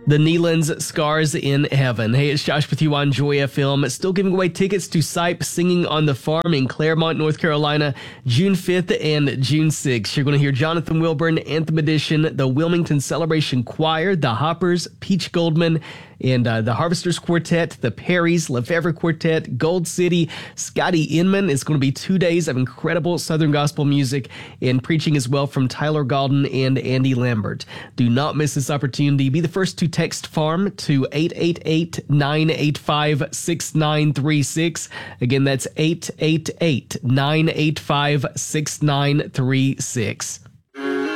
The Neelan's Scars in Heaven. Hey, it's Josh with you on Joy FM. Still giving away tickets to Sipe Singing on the Farm in Claremont, North Carolina, June 5th and June 6th. You're going to hear Jonathan Wilburn, Anthem Edition, the Wilmington Celebration Choir, the Hoppers, Peach Goldman, and the Harvesters Quartet, the Perrys, Lefevre Quartet, Gold City, Scotty Inman. It's going to be 2 days of incredible Southern gospel music and preaching as well from Tyler Galden and Andy Lambert. Do not miss this opportunity. Be the first to text FARM to 888-985-6936. Again, that's 888-985-6936.